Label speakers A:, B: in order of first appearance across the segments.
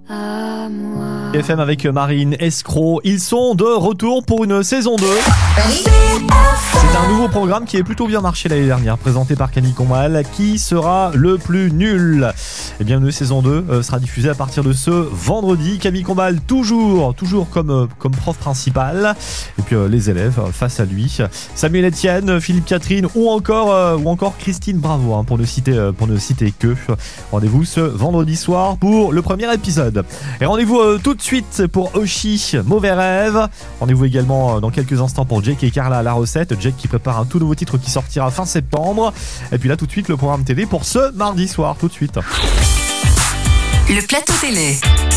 A: FM avec Marine Escroc, ils sont de retour pour une saison 2. C'est un nouveau programme qui est plutôt bien marché l'année dernière, présenté par Camille Combal. Qui sera le plus nul ? Eh bien, une saison 2 sera diffusée à partir de ce vendredi. Camille Combal, toujours comme prof principal. Et puis les élèves face à lui. Samuel Etienne, Philippe Catherine ou encore Christine Bravo, pour ne citer que. Rendez-vous ce vendredi soir pour le premier épisode. Et rendez-vous tout de suite pour Oshi, Mauvais Rêve. Rendez-vous également dans quelques instants pour Jake et Carla à la recette. Jake qui prépare un tout nouveau titre qui sortira fin septembre. Et puis là tout de suite le programme télé pour ce mardi soir, tout de suite.
B: Le plateau télé.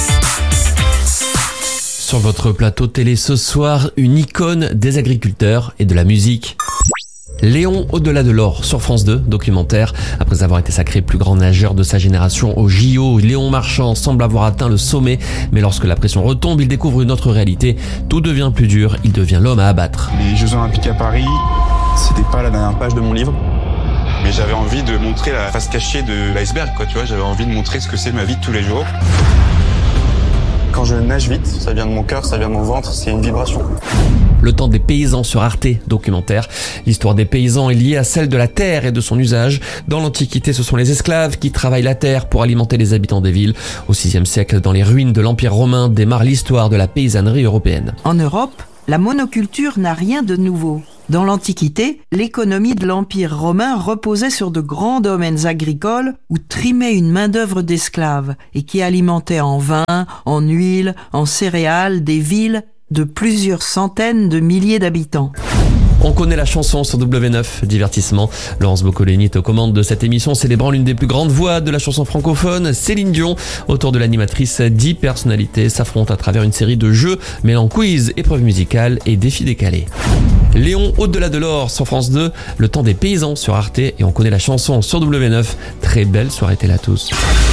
C: Sur votre plateau télé ce soir, une icône des agriculteurs et de la musique. Léon au-delà de l'or sur France 2, documentaire. Après avoir été sacré plus grand nageur de sa génération au JO, Léon Marchand semble avoir atteint le sommet. Mais lorsque la pression retombe, il découvre une autre réalité. Tout devient plus dur, il devient l'homme à abattre.
D: Les Jeux Olympiques à Paris, c'était pas la dernière page de mon livre. Mais j'avais envie de montrer la face cachée de l'iceberg, tu vois. J'avais envie de montrer ce que c'est ma vie de tous les jours. Quand je nage vite, ça vient de mon cœur, ça vient de mon ventre, c'est une vibration.
C: Le temps des paysans sur Arte, documentaire. L'histoire des paysans est liée à celle de la terre et de son usage. Dans l'Antiquité, ce sont les esclaves qui travaillent la terre pour alimenter les habitants des villes. Au VIe siècle, dans les ruines de l'Empire romain, démarre l'histoire de la paysannerie européenne.
E: En Europe, la monoculture n'a rien de nouveau. Dans l'Antiquité, l'économie de l'Empire romain reposait sur de grands domaines agricoles où trimait une main-d'œuvre d'esclaves et qui alimentait en vin, en huile, en céréales des villes de plusieurs centaines de milliers d'habitants.
C: On connaît la chanson sur W9, divertissement. Laurence Boccolini est aux commandes de cette émission célébrant l'une des plus grandes voix de la chanson francophone, Céline Dion. Autour de l'animatrice, 10 personnalités s'affrontent à travers une série de jeux mêlant quiz, épreuves musicales et défis décalés. Léon au-delà de l'or sur France 2, le temps des paysans sur Arte et on connaît la chanson sur W9. Très belle soirée télé à tous.